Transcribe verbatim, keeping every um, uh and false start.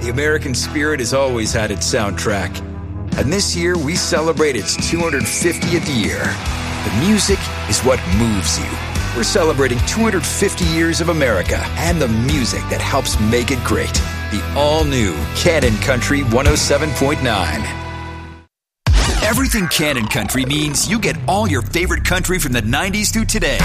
The American spirit has always had its soundtrack. And this year, we celebrate its two hundred fiftieth year. The music is what moves you. We're celebrating two hundred fifty years of America and the music that helps make it great. The all-new Cannon Country one oh seven point nine. Everything Cannon Country means you get all your favorite country from the nineties through today.